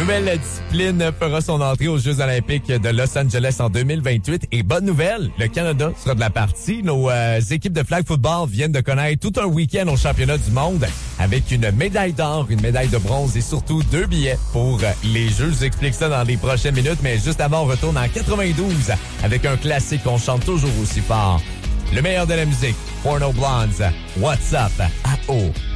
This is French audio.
Nouvelle discipline fera son entrée aux Jeux olympiques de Los Angeles en 2028. Et bonne nouvelle, le Canada sera de la partie. Nos équipes de flag football viennent de connaître tout un week-end au championnat du monde avec une médaille d'or, une médaille de bronze et surtout 2 billets pour les Jeux. Je vous explique ça dans les prochaines minutes, mais juste avant, on retourne en 92 avec un classique qu'on chante toujours aussi fort. Le meilleur de la musique, Porno Blondes, What's Up, à O.